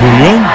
Julián.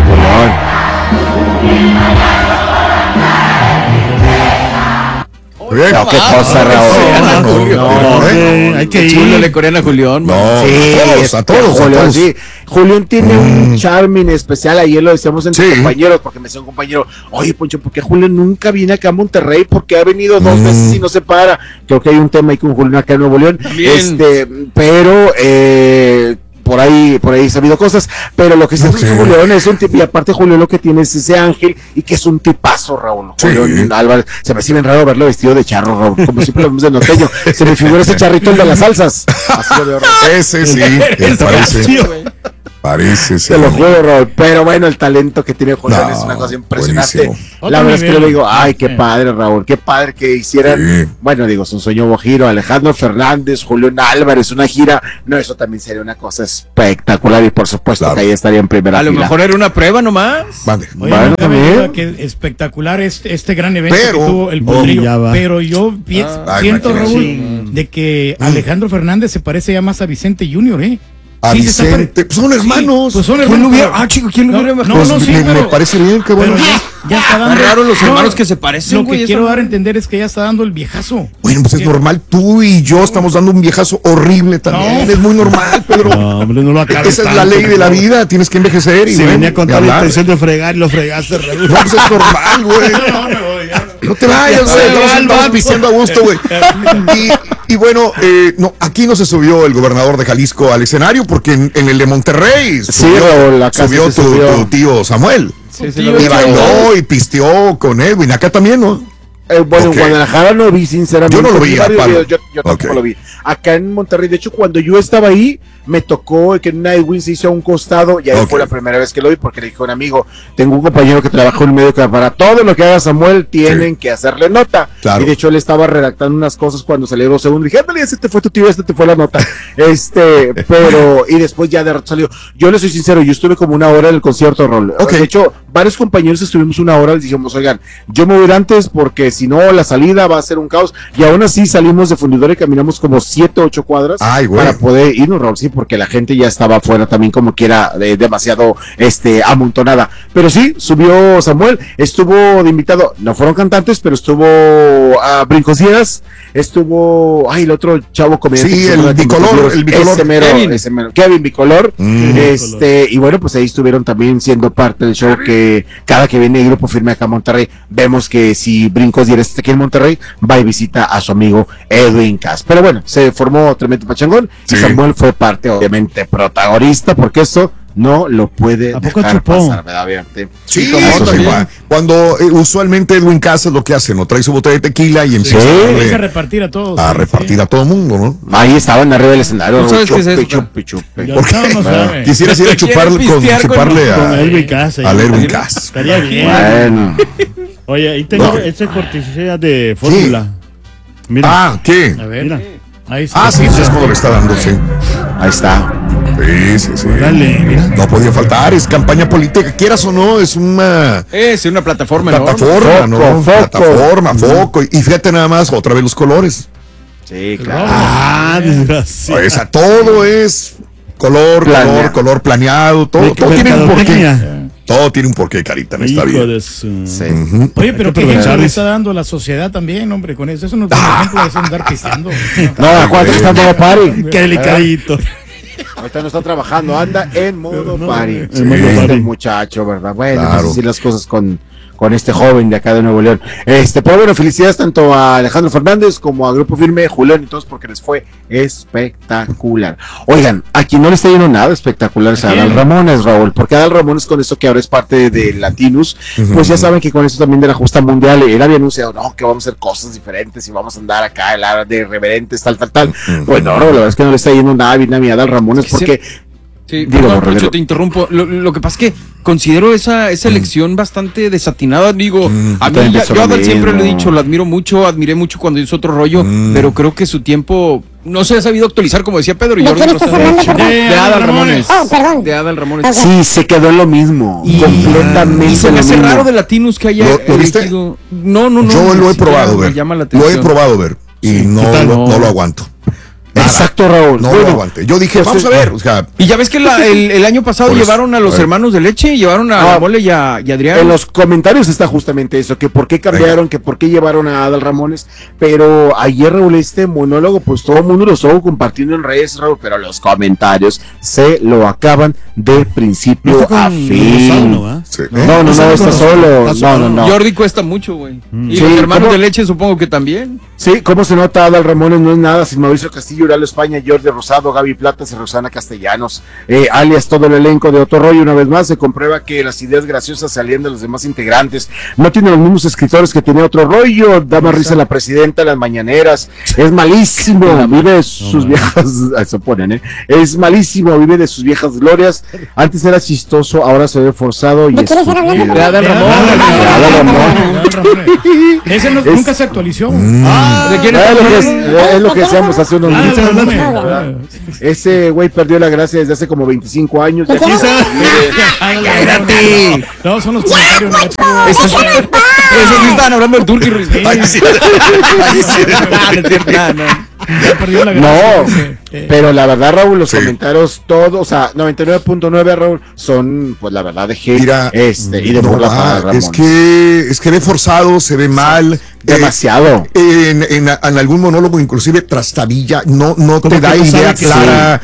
No, qué cosa, Raúl. Hay que ir. Chulo le corean a Julián. No, Sí, a todos. Julián, sí. Julián tiene un charming especial. Ayer lo decíamos entre compañeros, porque me decía un compañero, oye, Poncho, ¿por qué Julián nunca viene acá a Monterrey? Porque ha venido 2 veces y no se para. Creo que hay un tema ahí con Julián acá en Nuevo León. Pero por ahí he sabido cosas, pero lo que sí es que Julián es un tipo, y aparte Julián lo que tiene es ese ángel, y que es un tipazo, Raúl. Julián Álvarez, se me hace bien raro verlo vestido de charro, Raúl, como siempre lo vemos de norteño, se me figura ese charrito el de las salsas. Así lo veo, Raúl. Ese sí, parece. Te lo juro, Raúl, pero bueno, el talento que tiene Julián es una cosa impresionante. La verdad es que le digo, ay, qué padre, Raúl, qué padre que hicieran, bueno, digo, es un sueño giro, Alejandro Fernández, Julián Álvarez, una gira, no, eso también sería una cosa espectacular, y por supuesto que ahí estaría en primera fila. A lo mejor era una prueba nomás. Oye, bueno, también. Que espectacular este gran evento que tuvo el Potrillo, pero yo siento, Raúl, de que Alejandro Fernández se parece ya más a Vicente Junior, A Vicente, pues son hermanos. Pues son hermanos. ¿Quién lo hubiera Me parece bien, qué bueno. Ya está dando. Está raro los hermanos que se parecen, Lo que quiero dar a entender es que ya está dando el viejazo. Bueno, pues es normal, tú y yo estamos dando un viejazo horrible también. Es muy normal, Pedro. No, hombre, no lo acabes. Esa es la ley de la vida, tienes que envejecer. Y si venía con toda la intención de fregar y lo fregaste, no, pues es normal, güey. No te vayas, güey. Estamos pisteando a gusto, güey. Y bueno, no, aquí no se subió el gobernador de Jalisco al escenario, porque en el de Monterrey subió tu tío Samuel. Y bailó y pisteó con Edwin. Acá también, ¿no? Bueno, en Guadalajara no vi, sinceramente. Yo no lo vi, yo tampoco lo vi. Acá en Monterrey, de hecho, cuando yo estaba ahí, me tocó que Edwin se hizo a un costado, y ahí fue la primera vez que lo vi, porque le dije a un amigo, tengo un compañero que trabaja en un medio que para todo lo que haga Samuel tienen que hacerle nota. Claro. Y de hecho él estaba redactando unas cosas cuando salió 2 segundos, dije, ándale, este te fue tu tío, este te fue la nota. Pero, y después ya de rato salió. Yo le soy sincero, yo estuve como 1 hora en el concierto, Rol. De hecho, varios compañeros estuvimos 1 hora, les dijimos, oigan, yo me voy a ir antes porque si no la salida va a ser un caos, y aún así salimos de Fundidora y caminamos como 7, 8 cuadras para poder irnos, Raúl, sí, porque la gente ya estaba afuera también como que era demasiado amontonada. Pero sí, subió Samuel, estuvo de invitado, no fueron cantantes, pero estuvo Brincos Díaz, estuvo el otro chavo comediante. Sí, el bicolor, Kevin Bicolor, y bueno, pues ahí estuvieron también siendo parte del show, que cada que viene el Grupo Firme acá a Monterrey, vemos que si Brincos Díaz está aquí en Monterrey, va y visita a su amigo Edwin Cass. Pero bueno, se formó tremendo pachangón, y Samuel fue parte, obviamente, protagonista, porque eso no lo puede dejar pasar, ¿verdad? Sí, cuando usualmente Edwin Cass es lo que hace, ¿no? Trae su botella de tequila y empieza a repartir a todos. A repartir a todo el mundo, ¿no? Ahí estaban arriba del escenario. Chupe. Quisieras ir a chuparle a Edwin Cass. Estaría bien. Bueno. Oye, ahí tengo esa cortesía de fórmula. Mira. ¿Qué? A ver, mira. Ahí está. Sí, es como le está dando, sí. Ahí está. Sí. Dale, mira. No podía faltar, es campaña política, quieras o no, es una plataforma, foco, y fíjate nada más, otra vez los colores. Sí, claro. Desgraciado. O sea, todo es color planeado, todo tiene un porqué. Todo tiene un porqué, Carita, en esta vida. Oye, pero qué ejemplo le está dando la sociedad también, hombre, con eso no tiene ejemplo de andar pisteando. No, cuando está en modo party. Qué delicadito. Ahorita no está trabajando, anda en modo party. El muchacho, ¿verdad? Bueno, pues así las cosas con este joven de acá de Nuevo León. Pero bueno, felicidades tanto a Alejandro Fernández como a Grupo Firme, Julián y todos, porque les fue espectacular. Oigan, a quien no le está yendo nada espectacular es a Adal Ramones, Raúl, porque Adal Ramones, con eso que ahora es parte de Latinus, pues ya saben que con eso también de la justa mundial, él había anunciado, que vamos a hacer cosas diferentes y vamos a andar acá de irreverentes, tal. Bueno, la verdad es que no le está yendo nada bien a mi Adal Ramones, porque... Sí, perdón, te interrumpo. Lo que pasa es que considero esa elección bastante desatinada. Digo, a mí yo a Adal siempre lo he dicho, lo admiro mucho, admiré mucho cuando hizo otro rollo, pero creo que su tiempo no se ha sabido actualizar, como decía Pedro. Y yo de Adal Ramones. Perdón. De Adal Ramones. Sí, se quedó en lo mismo. Completamente. Y se me hace raro de Latinos que haya ¿Lo viste? elegido. No. Yo lo he probado ver. Lo he probado ver y no lo aguanto. Es Exacto, Raúl. No lo aguanté. Yo dije, vamos a ver. O sea, y ya ves que el año pasado llevaron a los hermanos de leche, llevaron a Mole y a Adrián. En los comentarios está justamente eso, que por qué cambiaron, que por qué llevaron a Adal Ramones, pero ayer, Raúl, este monólogo, pues todo el mundo lo estuvo compartiendo en redes, Raúl, pero los comentarios se lo acaban de principio a fin. No, está solo. No. Jordi cuesta mucho, güey. Y los hermanos de leche supongo que también. Sí, ¿cómo se nota? Adal Ramones no es nada sin Mauricio Castillo, Uralo España, Jordi Rosado, Gaby Platas y Rosana Castellanos, alias todo el elenco de Otro Rollo. Una vez más se comprueba que las ideas graciosas salían de los demás integrantes. No tiene los mismos escritores que tenía Otro Rollo. Da más risa la presidenta, las mañaneras. Es malísimo, vive de sus viejas, eso ponen, es malísimo, vive de sus viejas glorias. Antes era chistoso, ahora se ve forzado y es Adal Ramón. Ese nunca se actualizó. ¿De quién es lo que decíamos hace unos minutos? Ese güey perdió la gracia desde hace como 25 años. ¡Cállate! No, son los comentarios. Esos sí estaban hablando del Turqui Ruiz. No, pero la verdad, Raúl, los comentarios todos, o sea, 99.9, Raúl, son, pues la verdad, de hate. Mira, y de burla para Ramón. Es que ve forzado, se ve mal. Demasiado. En algún monólogo, inclusive trastabilla, no te da idea clara.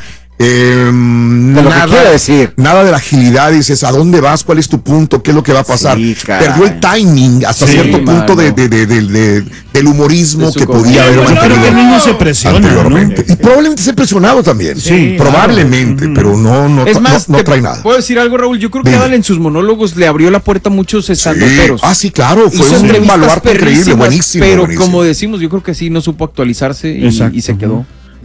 Nada de la agilidad, dices a dónde vas, cuál es tu punto, qué es lo que va a pasar. Perdió el timing hasta cierto punto del humorismo que podía haber mantenido. El niño se presiona, ¿no? Y probablemente se ha presionado también. Sí, probablemente, pero no trae nada. ¿Puedo decir algo, Raúl? Yo creo que Adal en sus monólogos le abrió la puerta a muchos estandoperos. Sí, claro, fue un baluarte increíble, buenísimo. Pero como decimos, yo creo que sí no supo actualizarse y se quedó.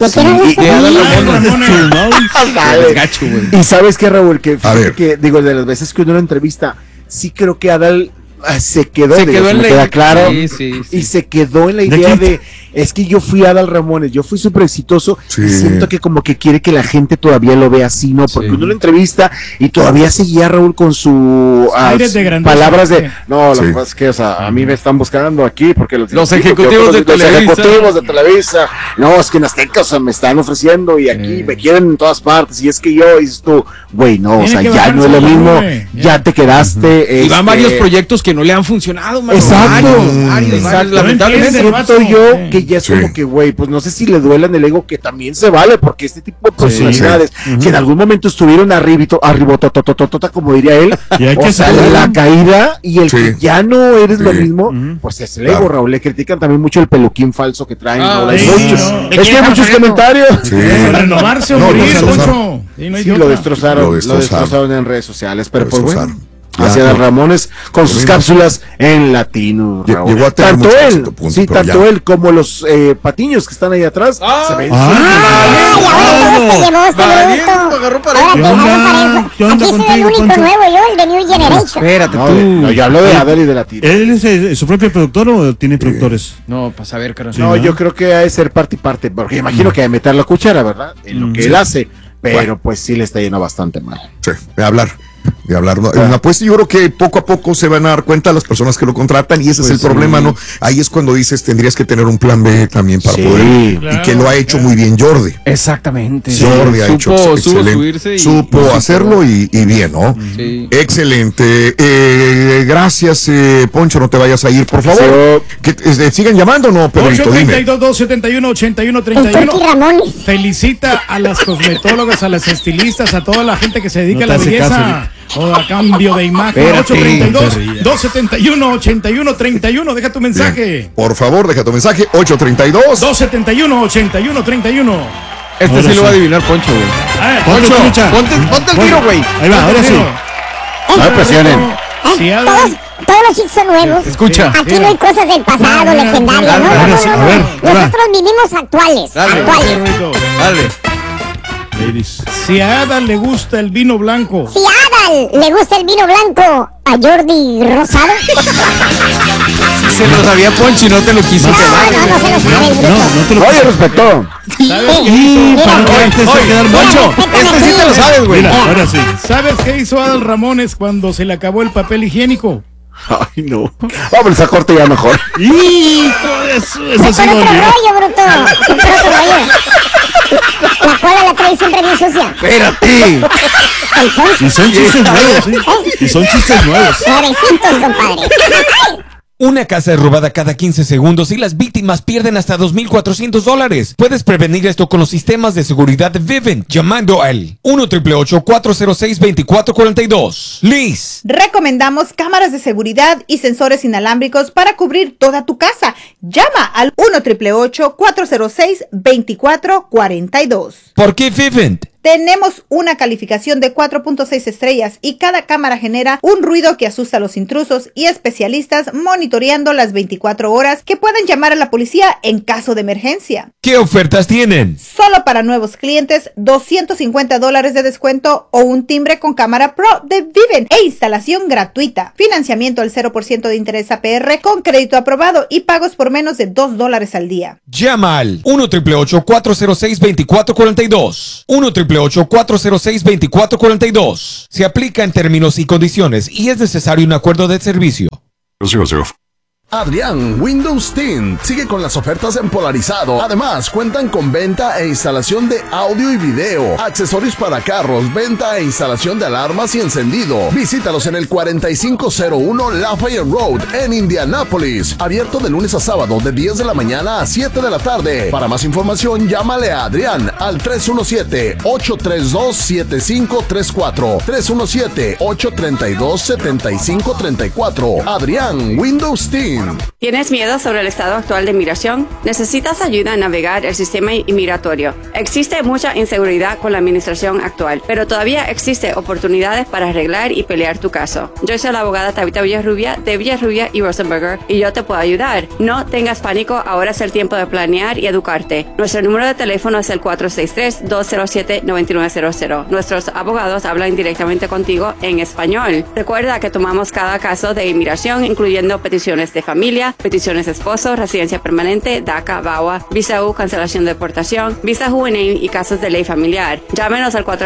Y sabes qué, Raúl, que digo, de las veces que uno lo entrevista, sí creo que Adal se quedó en la idea, claro, y se quedó en la idea de es que yo fui Adal Ramones, yo fui súper exitoso y siento que como que quiere que la gente todavía lo vea así, ¿no? Porque uno lo entrevista y todavía seguía Raúl con su palabras de no, lo que pasa es que, o sea, a mí me están buscando aquí porque los ejecutivos de Televisa, no, es que en Azteca, o sea, me están ofreciendo y aquí me quieren en todas partes y es que yo, dices tú, güey, no, o sea, ya no es lo mismo, ya te quedaste. Y van varios proyectos que no le han funcionado, mano. Exacto. Lamentablemente siento yo que ya es como que, güey, pues no sé si le duela en el ego, que también se vale, porque este tipo de personalidades que en algún momento estuvieron arribototototota, como diría él, o sea, la caída y el que ya no eres lo mismo, pues es el ego, Raúl. Le critican también mucho el peluquín falso que traen. Es que hay muchos comentarios. Renovarse o morir, lo destrozaron en redes sociales, pero pues bueno. Hacia Ramones con sus cápsulas en latino, Raúl. Tanto él como los patiños que están ahí atrás se ven. Aquí soy el único nuevo, yo, el de New Generation. Espérate, tú. Yo hablo de Adal y de latino. ¿Él es su propio productor o tiene productores? No, para saber, carajo. No, yo creo que ha de ser parte y parte, porque imagino que ha de meter la cuchara, ¿verdad? En lo que él hace, pero pues sí le está yendo bastante mal. Sí, de hablar. Pues yo creo que poco a poco se van a dar cuenta las personas que lo contratan y ese es el problema, ¿no? Ahí es cuando dices, tendrías que tener un plan B también para poder, y que lo ha hecho muy bien Jordi. Exactamente. Jordi ha hecho excelente. Supo hacerlo y bien, ¿no? Sí. Excelente. Gracias, Poncho, no te vayas a ir, por favor. Que sigan llamando, ¿no? 832-271-8131. Felicita a las cosmetólogas, a las estilistas, a toda la gente que se dedica a la belleza. O a cambio de imagen. 832-271-8131. Deja tu mensaje. Bien. Por favor, deja tu mensaje. 832-271-8131. Este sí lo va a adivinar Poncho, güey. Poncho, ponte el tiro, güey. Ahí va, ahora sí. No me presionen. Todos los chicos son nuevos. Escucha. Aquí no hay cosas del pasado, legendarias. No. Nosotros vivimos actuales. Dale. Si a Adal le gusta el vino blanco. Si a Adal le gusta el vino blanco, a Jordi Rosado. Se lo sabía Poncho y no te lo quiso quedar. No se lo sabe. No te lo Oye, respetó. Poncho, este sí te lo sabes, güey. Ahora sí. ¿Sabes qué hizo Adal Ramones cuando se le acabó el papel higiénico? Ay, no. Vamos a corte ya mejor. Eso sí Por no otro olvidó. rollo, bruto. Por otro rollo. La cola la trae siempre bien sucia. Espérate. Y son chistes nuevos, ¿sí? Y son chistes nuevos. Nuevecitos, compadre. Una casa es robada cada 15 segundos y las víctimas pierden hasta $2,400. Puedes prevenir esto con los sistemas de seguridad de Vivint llamando al 1-888-406-2442. Liz. Recomendamos cámaras de seguridad y sensores inalámbricos para cubrir toda tu casa. Llama al 1-888-406-2442. ¿Por qué Vivint? Tenemos una calificación de 4.6 estrellas y cada cámara genera un ruido que asusta a los intrusos y especialistas monitoreando las 24 horas que pueden llamar a la policía en caso de emergencia. ¿Qué ofertas tienen? Solo para nuevos clientes, $250 de descuento o un timbre con cámara Pro de Vivint e instalación gratuita. Financiamiento al 0% de interés APR con crédito aprobado y pagos por menos de $2 al día. Llama al 1-888-406-2442. 1-888-406-2442. Se aplica en términos y condiciones y es necesario un acuerdo de servicio. Adrián Windows Team sigue con las ofertas en Polarizado. Además, cuentan con venta e instalación de audio y video, accesorios para carros, venta e instalación de alarmas y encendido. Visítalos en el 4501 Lafayette Road en Indianápolis. Abierto de lunes a sábado de 10 de la mañana a 7 de la tarde. Para más información, llámale a Adrián al 317-832-7534. 317-832-7534. Adrián Windows Team. ¿Tienes miedo sobre el estado actual de migración? ¿Necesitas ayuda a navegar el sistema inmigratorio? Existe mucha inseguridad con la administración actual, pero todavía existe oportunidades para arreglar y pelear tu caso. Yo soy la abogada Tabitha Villarrubia de Villarrubia y Rosenberger y yo te puedo ayudar. No tengas pánico, ahora es el tiempo de planear y educarte. Nuestro número de teléfono es el 463-207-9900. Nuestros abogados hablan directamente contigo en español. Recuerda que tomamos cada caso de inmigración, incluyendo peticiones de familia, peticiones de esposo, residencia permanente, DACA, VAWA, visa U, cancelación de deportación, visa juvenil y casos de ley familiar. Llámenos al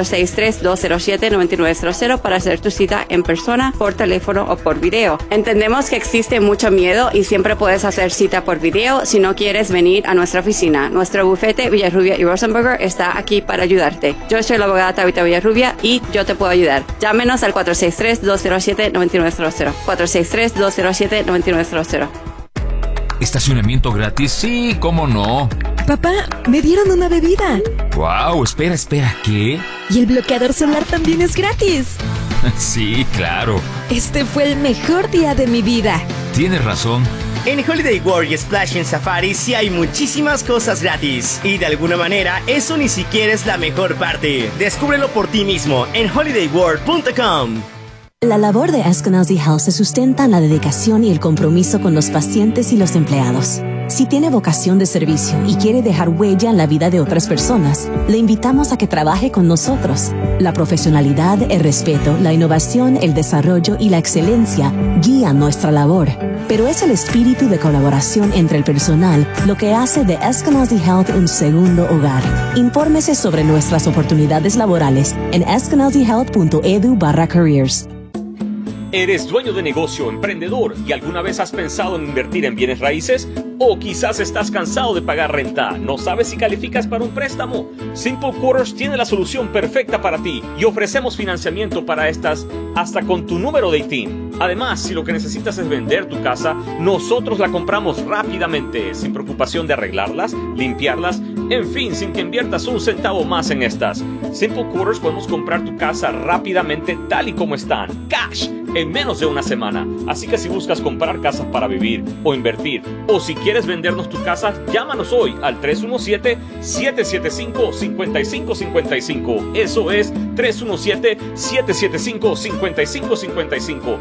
463-207-9900 para hacer tu cita en persona, por teléfono o por video. Entendemos que existe mucho miedo y siempre puedes hacer cita por video si no quieres venir a nuestra oficina. Nuestro bufete Villarrubia y Rosenberger está aquí para ayudarte. Yo soy la abogada Tabitha Villarrubia y yo te puedo ayudar. Llámenos al 463-207-9900. 463-207-9900. ¿Estacionamiento gratis? Sí, ¿cómo no? Papá, me dieron una bebida. Wow, espera, ¿qué? Y el bloqueador solar también es gratis. Sí, claro. Este fue el mejor día de mi vida. Tienes razón. En Holiday World y Splash en Safari sí hay muchísimas cosas gratis. Y de alguna manera, eso ni siquiera es la mejor parte. Descúbrelo por ti mismo en holidayworld.com. La labor de Eskenazi Health se sustenta en la dedicación y el compromiso con los pacientes y los empleados. Si tiene vocación de servicio y quiere dejar huella en la vida de otras personas, le invitamos a que trabaje con nosotros. La profesionalidad, el respeto, la innovación, el desarrollo y la excelencia guían nuestra labor. Pero es el espíritu de colaboración entre el personal lo que hace de Eskenazi Health un segundo hogar. Infórmese sobre nuestras oportunidades laborales en eskenazihealth.edu/careers. ¿Eres dueño de negocio, emprendedor y alguna vez has pensado en invertir en bienes raíces? ¿O quizás estás cansado de pagar renta? ¿No sabes si calificas para un préstamo? Simple Quarters tiene la solución perfecta para ti y ofrecemos financiamiento para estas hasta con tu número de ITIN. Además, si lo que necesitas es vender tu casa, nosotros la compramos rápidamente, sin preocupación de arreglarlas, limpiarlas, en fin, sin que inviertas un centavo más en estas. Simple Quarters podemos comprar tu casa rápidamente tal y como están, cash, en menos de una semana. Así que si buscas comprar casas para vivir o invertir, o si quieres vendernos tu casa, llámanos hoy al 317-775-5555. Eso es 317-775-5555.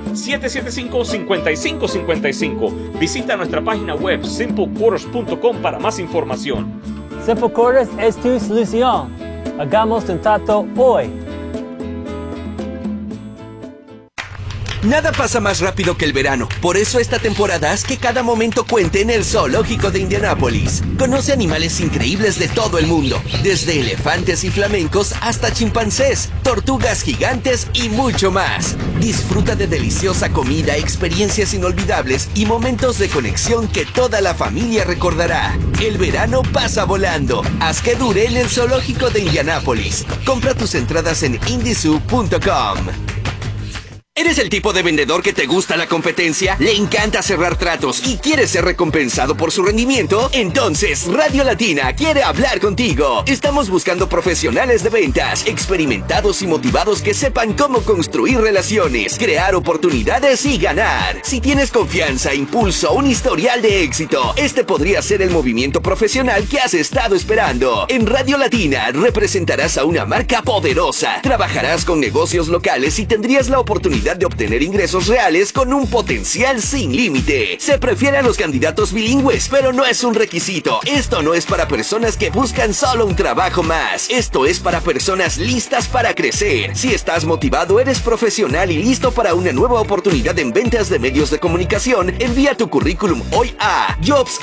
775-5555. Visita nuestra página web simplequarters.com para más información. Simple Quarters es tu solución. Hagamos un trato hoy. Nada pasa más rápido que el verano. Por eso esta temporada haz que cada momento cuente en el Zoológico de Indianápolis. Conoce animales increíbles de todo el mundo, desde elefantes y flamencos hasta chimpancés, tortugas gigantes y mucho más. Disfruta de deliciosa comida, experiencias inolvidables y momentos de conexión que toda la familia recordará. El verano pasa volando. Haz que dure en el Zoológico de Indianápolis. Compra tus entradas en indizoo.com. ¿Eres el tipo de vendedor que te gusta la competencia? ¿Le encanta cerrar tratos y quiere ser recompensado por su rendimiento? Entonces, Radio Latina quiere hablar contigo. Estamos buscando profesionales de ventas, experimentados y motivados que sepan cómo construir relaciones, crear oportunidades y ganar. Si tienes confianza, impulso, un historial de éxito, este podría ser el movimiento profesional que has estado esperando. En Radio Latina representarás a una marca poderosa, trabajarás con negocios locales y tendrías la oportunidad de obtener ingresos reales con un potencial sin límite. Se prefiere a los candidatos bilingües, pero no es un requisito. Esto no es para personas que buscan solo un trabajo más. Esto es para personas listas para crecer. Si estás motivado, eres profesional y listo para una nueva oportunidad en ventas de medios de comunicación, envía tu currículum hoy a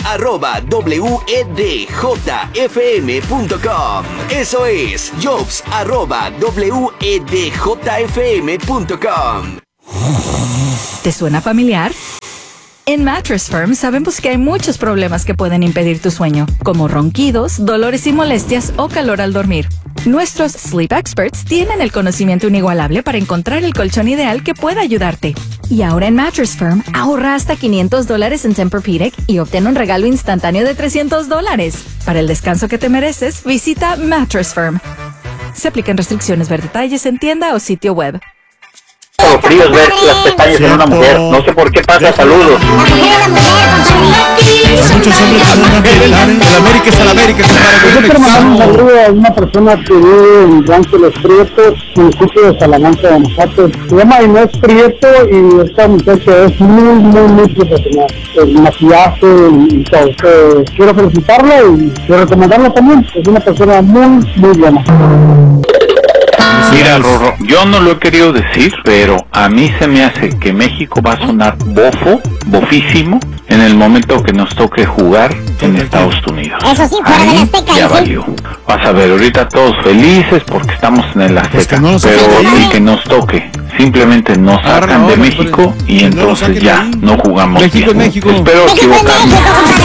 jobs@wedjfm.com. Eso es jobs@wedjfm.com. ¿Te suena familiar? En Mattress Firm sabemos que hay muchos problemas que pueden impedir tu sueño, como ronquidos, dolores y molestias o calor al dormir. Nuestros Sleep Experts tienen el conocimiento inigualable para encontrar el colchón ideal que pueda ayudarte. Y ahora en Mattress Firm, ahorra hasta $500 en Tempur-Pedic y obtén un regalo instantáneo de $300. Para el descanso que te mereces, visita Mattress Firm. Se aplican restricciones. Ver detalles en tienda o sitio web. Lo frío es ver las pestañas en una mujer. No sé por qué pasa. Saludos. Muchos hombres el América es el América. Yo quiero mandar un saludo a una persona que vive en Rancho Los Prietos, municipio de Salamanca de Anajates. Se llama Inés Prieto y esta muchacha es muy profesional. El maquillaje y todo. Quiero felicitarla y recomendarla también. Es una persona muy buena. Mira, Rorro, yo no lo he querido decir, pero a mí se me hace que México va a sonar bofísimo, en el momento que nos toque jugar en Estados Unidos. Eso sí, fuera de la Azteca. Ya valió. Vas a ver, ahorita todos felices porque estamos en el Azteca, pero el que nos toque, simplemente nos sacan de México y entonces ya no jugamos bien. México. Espero equivocarme.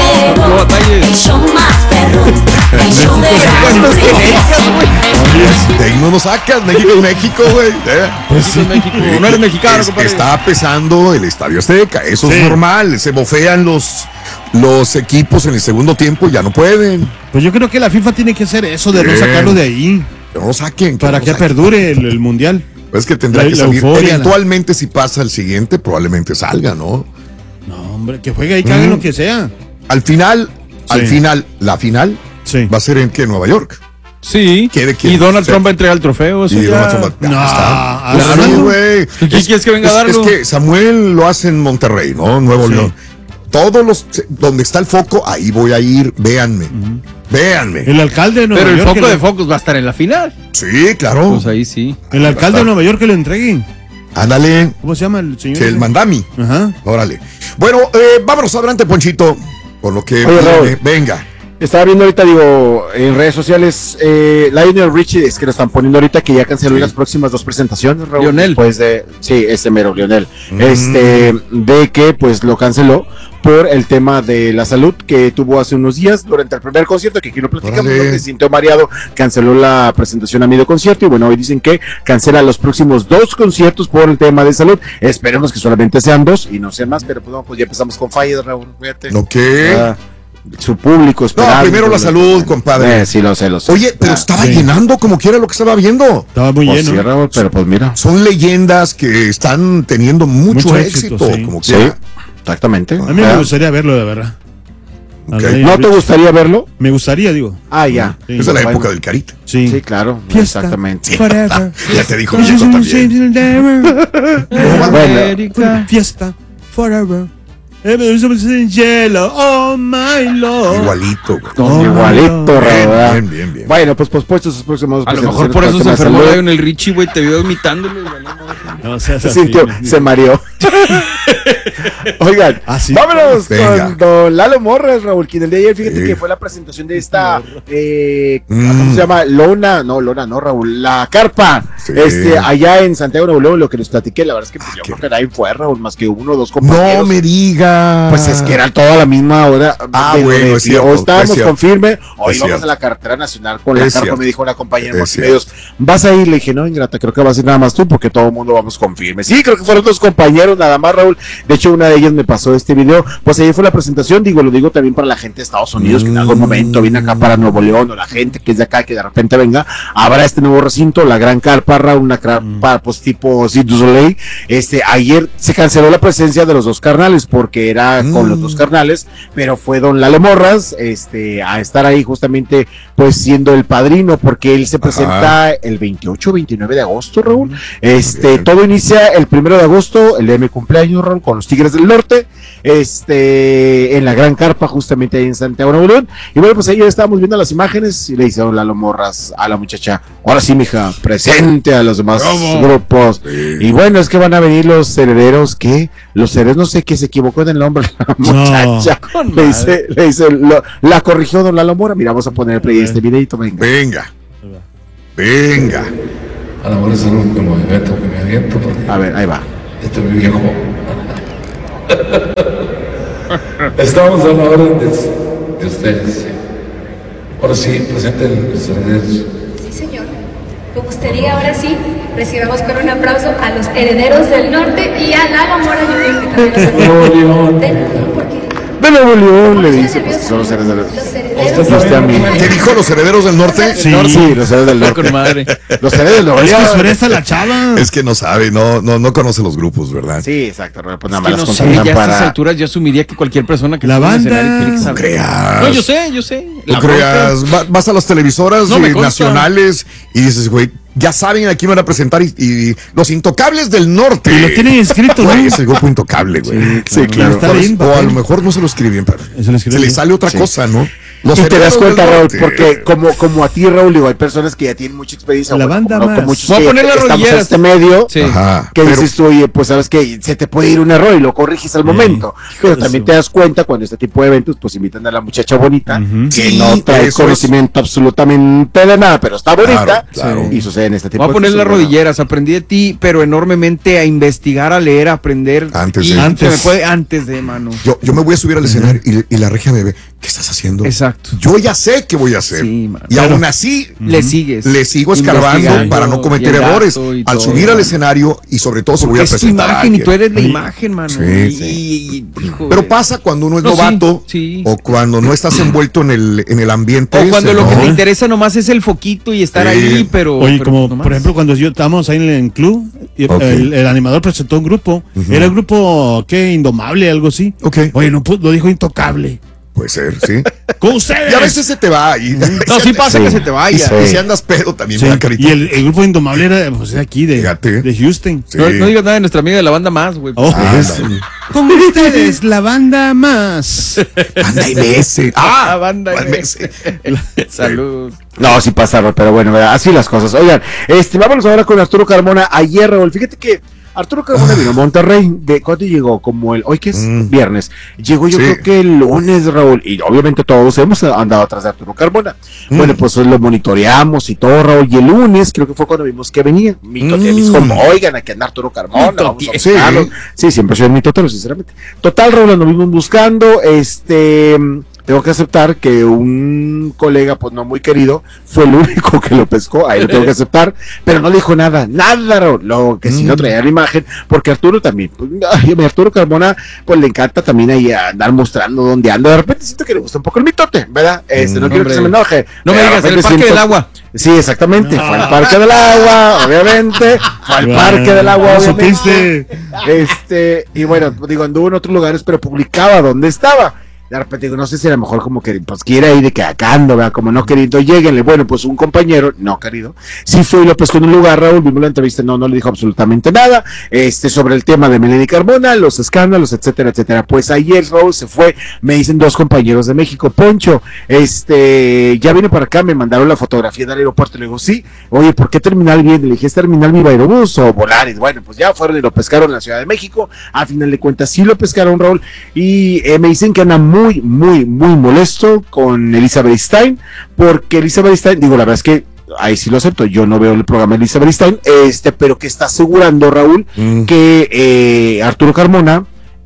De ahí no nos sacas, México es México, güey. Pues sí, México. No eres mexicano, compadre. Está pesando el Estadio Azteca, eso es normal. Se bofean los equipos en el segundo tiempo, ya no pueden. Pues yo creo que la FIFA tiene que hacer eso de no sacarlo de ahí. Que no lo saquen. Para que perdure el mundial. Pues que tendrá que salir. Eventualmente, si pasa el siguiente, probablemente salga, ¿no? No, hombre, que juegue ahí, que hagan lo que sea. Al final, la final va a ser en Nueva York. Sí. Y Donald Trump va a entregar el trofeo. Eso Donald Trump güey. ¿Quién quieres que venga a darlo? Es que Samuel lo hace en Monterrey, ¿no? Nuevo León. Todos donde está el foco, ahí voy a ir, véanme. Véanme. El alcalde de Nueva York. Pero el foco de focos va a estar en la final. Sí, claro. Pues ahí sí. El alcalde de Nueva York que lo entreguen. Ándale. ¿Cómo se llama el señor? El Mandami. Ajá. Órale. Bueno, vámonos adelante, Ponchito. Por lo que venga. Estaba viendo ahorita, en redes sociales, Lionel Richie, es que lo están poniendo ahorita que ya canceló las próximas 2 presentaciones, Raúl. Lionel. Mero, Lionel. De que pues lo canceló por el tema de la salud que tuvo hace unos días durante el primer concierto, que aquí lo platicamos, donde se sintió mareado, canceló la presentación a medio concierto, y bueno, hoy dicen que cancela los próximos 2 conciertos por el tema de salud. Esperemos que solamente sean 2 y no sean más, pero pues ya empezamos con Fire, Raúl, fíjate. Su público esperando. No, primero la salud, compadre. Sí, lo sé. Oye, pero estaba llenando como quiera lo que estaba viendo. Estaba muy lleno. Sí, Raúl, pero pues mira. Son leyendas que están teniendo mucho éxito como quiera. Exactamente. A mí me gustaría verlo, de verdad. ¿No te gustaría verlo? Me gustaría, digo. Ya. Esa es la época del Carita. Sí, claro. Fiesta, exactamente. Ya te dijo Chico también. Fiesta forever. Hielo, oh my lord. Igualito, güey. No, igualito, ¿verdad? Bien. Bueno, pues pospuestos sus próximos. A lo mejor por eso se enfermó en el Richie, güey, te vio imitándolo. No seas se sintió, se mareó. Oigan, vámonos con don Lalo Morras, Raúl, quien el día de ayer, fíjate que fue la presentación de esta, ¿cómo se llama? Lona, no, Raúl, la carpa, allá en Santiago Nuevo León, lo que les platiqué, la verdad es que pues, yo creo que nadie fue, Raúl, más que uno o dos compañeros. No me diga. Pues es que era toda la misma hora. Bueno, es cierto. Hoy estábamos es con firme, hoy es vamos cierto. a la carretera nacional con la carpa, cierto. me dijo una compañera en Es Multimedios. ¿Vas a ir? Le dije, no, ingrata, creo que vas a ir nada más tú, porque todo el mundo vamos con firme. Sí, creo que fueron dos compañeros nada más, Raúl. De hecho, una de ellas me pasó este video. Pues ayer fue la presentación, lo digo también para la gente de Estados Unidos, que en algún momento viene acá para Nuevo León, o la gente que es de acá, que de repente venga, habrá este nuevo recinto, la Gran Carpa, Raúl, una carpa pues tipo Cirque du Soleil. Ayer se canceló la presencia de los dos carnales, porque era con los dos carnales, pero fue don Lalo Morras, a estar ahí justamente, pues siendo el padrino, porque él se presenta el 28 o 29 de agosto, Raúl. Todo inicia el 1 de agosto, el día de mi cumpleaños, Raúl, con los Tigres del Norte, en la Gran Carpa, justamente ahí en Santiago Nuevo León. Y bueno, pues ahí ya estábamos viendo las imágenes y le dice don Lalo Morras a la muchacha, ahora sí, mija, presente a los demás grupos. Y bueno, es que van a venir los herederos, los herederos, no sé, que se equivocó en el nombre la muchacha. Le dice, la corrigió don Lalo Mora. Mira, vamos a poner play este videito, venga. A lo mejor es algo como de Beto que me aviento. A ver, ahí va. Este es mi viejo. Estamos a la orden de ustedes. Ahora sí, presenten los herederos. Sí, señor. Como usted diga, ahora sí, recibamos con un aplauso a los herederos del norte y a Lalo Mora Jr. que también Nuevo León. De Nuevo León, le dice, pues son los herederos. ¿Qué dijo los herederos del norte? Sí, los herederos del norte. Con madre. Los herederos del norte. Es que fresa la chava. Es que no sabe, no conoce los grupos, ¿verdad? Sí, exacto. Pues nada Es que más no sé, ya a estas alturas yo asumiría que cualquier persona que la banda. No creas. No, yo sé. No creas. Vas a las televisoras nacionales y dices, güey, ya saben a quién van a presentar y los Intocables del Norte. Y lo tienen escrito, ¿no? Es el grupo Intocable, güey. Sí, claro. Está bien, o a lo mejor no se lo escriben, pero se le sale otra cosa, ¿no? Y te das cuenta, Raúl, porque como a ti, Raúl, digo, hay personas que ya tienen mucha experiencia. La banda más. Muchos voy a poner las rodilleras. En este medio, que pero dices tú, oye, pues sabes que se te puede ir un error y lo corriges al momento. Pero también te das cuenta cuando este tipo de eventos, pues invitan a la muchacha bonita, que no trae conocimiento absolutamente de nada, pero está bonita, y sucede en este tipo de cosas. Voy a poner las rodilleras, aprendí de ti, pero enormemente a investigar, a leer, a aprender. Antes de, mano. Yo me voy a subir al escenario y la regia me ve, ¿qué estás haciendo? Exacto. Yo ya sé qué voy a hacer. Sí, y aún así le sigo escarbando para no cometer errores al subir al escenario y sobre todo si voy a presentar a alguien. Y tú eres la imagen, mano. Pero pasa cuando uno es novato o cuando no estás envuelto en el ambiente. O cuando lo que te interesa nomás es el foquito y estar ahí, pero. Oye, como por ejemplo cuando estábamos ahí en el club, el animador presentó un grupo. Era el grupo, Indomable, algo así. Oye, no lo dijo Intocable. Puede ser, sí. Con ustedes. Y a veces se te va. No, sí pasa que se te vaya. Y si andas pedo también. Y el grupo Indomable era pues de aquí, de Houston. No digas nada de nuestra amiga de la banda más, güey. Con ustedes, la banda más. Banda MS. Banda MS. Salud. No, sí pasaron, pero bueno, así las cosas. Oigan, vámonos ahora con Arturo Carmona. Ayer, Raúl, fíjate que Arturo Carmona vino a Monterrey. ¿Cuándo llegó? Como hoy que es viernes. Llegó yo creo que el lunes, Raúl. Y obviamente todos hemos andado atrás de Arturo Carmona. Bueno, pues lo monitoreamos y todo, Raúl. Y el lunes creo que fue cuando vimos que venía. Mi Tote dijo, oigan, aquí anda Arturo Carmona. Vamos a buscarlo. Sí, siempre soy mi Totero, sinceramente. Total, Raúl, lo vimos buscando. Tengo que aceptar que un colega, pues no muy querido, fue el único que lo pescó, ahí lo tengo que aceptar, pero no le dijo nada, Raúl. Lo que sí no traía la imagen, porque Arturo también, Arturo Carmona, pues le encanta también ahí andar mostrando dónde anda. De repente siento que le gusta un poco el mitote, ¿verdad? No quiero que se me enoje. No me digas, el Parque del Agua. Sí, exactamente, fue al Parque del Agua, obviamente, fue al Parque del Agua, obviamente. Y bueno, digo, anduvo en otros lugares, pero publicaba dónde estaba. de repente digo, no sé si a lo mejor como que pues quiere ir de que acá ando, ¿verdad? Como no querido, lléguenle. Bueno, pues un compañero, no querido, sí fue y lo pescó en un lugar, Raúl, vimos la entrevista, no le dijo absolutamente nada, sobre el tema de Melanie Carmona, los escándalos, etcétera, etcétera. Pues ayer, Raúl, se fue, me dicen 2 compañeros de México, Poncho, ya vine para acá, me mandaron la fotografía del aeropuerto, le digo, sí, oye, ¿por qué terminal viene? Le dije, ¿es terminal Viva Aerobús o Volaris? Bueno, pues ya fueron y lo pescaron en la Ciudad de México, a final de cuentas sí lo pescaron, Raúl, y me dicen que anda muy molesto con Elizabeth Stein, porque Elizabeth Stein, digo, la verdad es que ahí sí lo acepto, yo no veo el programa de Elizabeth Stein, pero que está asegurando, Raúl, que Arturo Carmona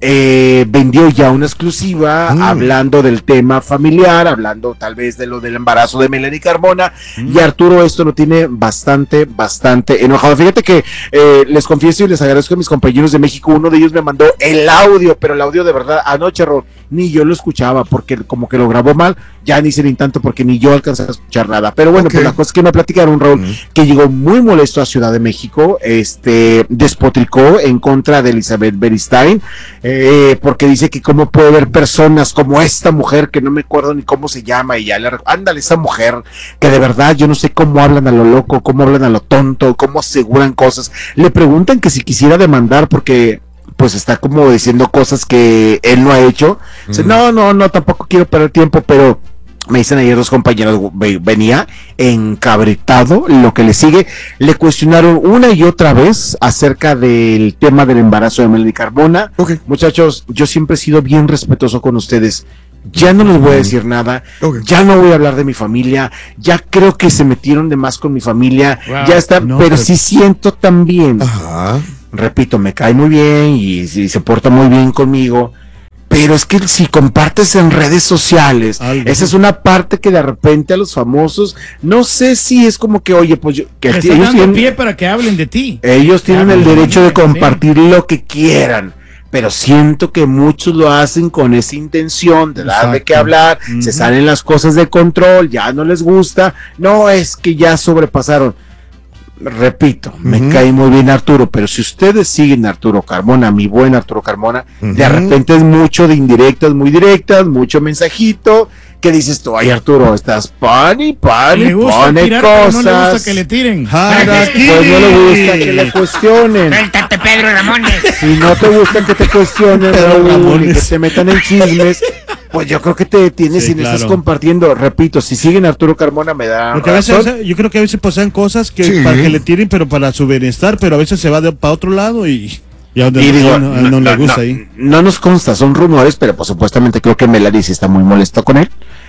vendió ya una exclusiva hablando del tema familiar, hablando tal vez de lo del embarazo de Melanie Carmona, y Arturo esto lo tiene bastante enojado. Fíjate que les confieso y les agradezco a mis compañeros de México, uno de ellos me mandó el audio, pero el audio de verdad anoche, Raúl, ni yo lo escuchaba porque como que lo grabó mal, ya ni se ni tanto porque ni yo alcancé a escuchar nada, pero bueno, pues la cosa es que me platicaron, Raúl, que llegó muy molesto a Ciudad de México, despotricó en contra de Elizabeth Beristain, porque dice que cómo puede haber personas como esta mujer, que no me acuerdo ni cómo se llama, y ya ándale, esa mujer, que de verdad yo no sé cómo hablan a lo loco, cómo hablan a lo tonto, cómo aseguran cosas, le preguntan que si quisiera demandar porque pues está como diciendo cosas que él no ha hecho. Dice, no, tampoco quiero perder tiempo, pero me dicen ayer 2 compañeros, venía encabritado. Lo que le sigue, le cuestionaron una y otra vez acerca del tema del embarazo de Melanie Carmona. Muchachos, yo siempre he sido bien respetuoso con ustedes. Ya no les voy a decir nada, ya no voy a hablar de mi familia, ya creo que se metieron de más con mi familia, ya está, pero sí siento también, repito, me cae muy bien y se porta muy bien conmigo, pero es que si compartes en redes sociales, esa es una parte que de repente a los famosos, no sé si es como que, oye, pues que ellos tienen pie para que hablen de ti. Ellos tienen el derecho de compartir lo que quieran, pero siento que muchos lo hacen con esa intención de dar de qué hablar, se salen las cosas de control, ya no les gusta, no, es que ya sobrepasaron. Repito, me cae muy bien Arturo, pero si ustedes siguen a Arturo Carmona, mi buen Arturo Carmona, de repente es mucho de indirectas, muy directas, mucho mensajito, que dices tú, ay Arturo, estás pone cosas. No le gusta que le tiren. Pues no le gusta que le cuestionen. Suéltate, Pedro Ramones. Si no te gusta que te cuestionen, Raúl, y que te metan en chismes, pues yo creo que te detienes y le estás compartiendo. Repito, si siguen a Arturo Carmona me da razón. Yo creo que a veces pasan cosas que para que le tiren, pero para su bienestar, pero a veces se va para otro lado y a donde no le gusta ahí. No nos consta, son rumores, pero pues supuestamente creo que Melanie sí está muy molesto con él.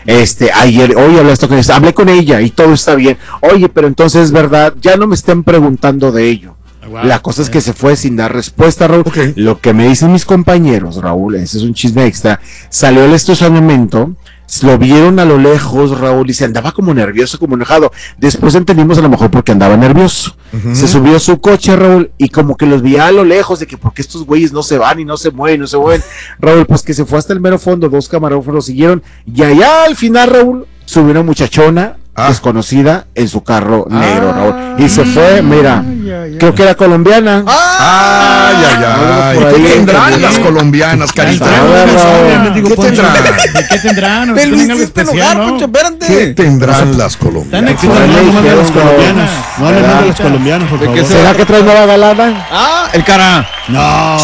Hoy hablé con ella y todo está bien. Oye, pero entonces es verdad, ya no me estén preguntando de ello. La cosa es que se fue sin dar respuesta, Raúl. Lo que me dicen mis compañeros, Raúl, ese es un chisme extra, salió el estacionamiento, lo vieron a lo lejos, Raúl, y se andaba como nervioso, como enojado. Después entendimos a lo mejor porque andaba nervioso. Se subió a su coche, Raúl, y como que los veía a lo lejos, de que porque estos güeyes no se van y no se mueven, Raúl, pues que se fue hasta el mero fondo, 2 camarógrafos siguieron, y allá al final, Raúl, subió una muchachona desconocida en su carro negro, Raúl, y se fue, mira, creo que era colombiana. ¿Qué tendrán las colombianas, carita? ¿Qué tendrán? ¿Qué tendrán las colombianas? No hablen de los colombianos, por favor. ¿Será que trae nueva galana? El cara. No,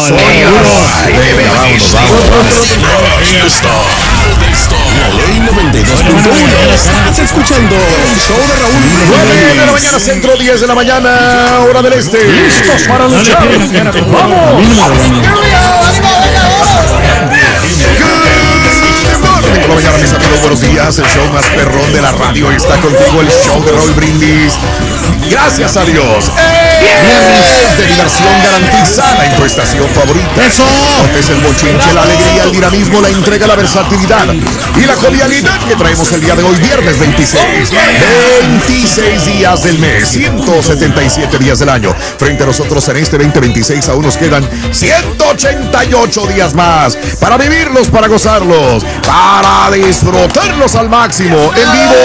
La Ley 92.1. Estás escuchando el show de Raúl. 9 de la mañana, centro, 10 de la mañana, hora del este. Listos para luchar. ¡Vamos! Por la mañana, mis amigos, buenos días. El show más perrón de la radio está contigo, el show de Raúl Brindis. Gracias a Dios. Viernes de diversión garantizada en tu estación favorita. ¡Eso! Es el bochinche, la alegría, el dinamismo, la entrega, la versatilidad y la jovialidad que traemos el día de hoy, viernes 26. 26 días del mes, 177 días del año. Frente a nosotros en este 2026 aún nos quedan 188 días más para vivirlos, para gozarlos, para disfrutarlos al máximo en vivo.